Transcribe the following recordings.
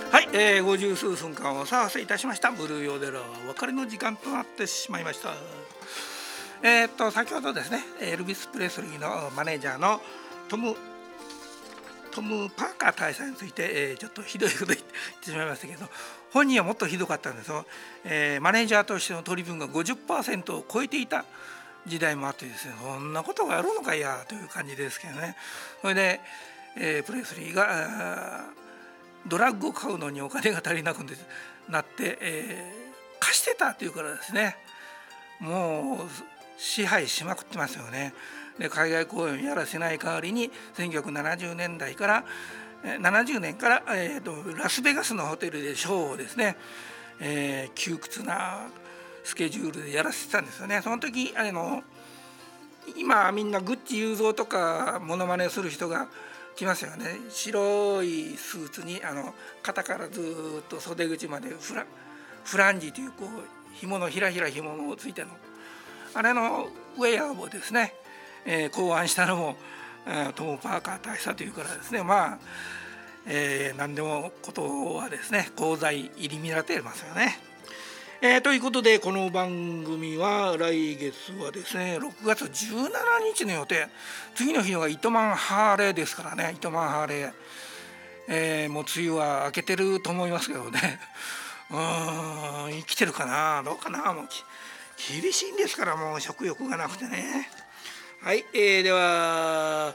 はい、50数分間お騒がせいたしました。ブルーヨーデラーお別れの時間となってしまいました。先ほどですね、エルビス・プレスリーのマネージャーのトム・パーカー大佐について、ちょっとひどいこと言ってしまいましたけど、本人はもっとひどかったんですよ。マネージャーとしての取り分が 50% を超えていた時代もあってですね、そんなことがあるのかいやという感じですけどね。それで、プレスリーがドラッグを買うのにお金が足りなくなって、貸してたっていうからですね、もう支配しまくってますよね。で海外公演をやらせない代わりに1970年代から70年から、ラスベガスのホテルでショーをですね、窮屈なスケジュールでやらせてたんですよね。その時今みんなグッチ雄三とかモノマネする人が来ますよね。白いスーツに肩からずっと袖口までフランジという紐のひらひら紐のついたの、あれのウェアをですね、考案したのもトム・パーカー大佐というからですね、何でもことはですね功罪入り乱れてますよね。ということでこの番組は来月はですね6月17日の予定、次の日が糸満ハーレーですからね。糸満ハーレー、もう梅雨は明けてると思いますけどね、生きてるかなどうかな。もう厳しいんですから、もう食欲がなくてね。はい、では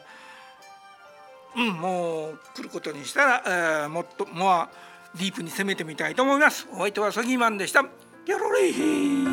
もう来ることにしたら、もっとディープに攻めてみたいと思います。お相手はソギーマンでした。ギャロリー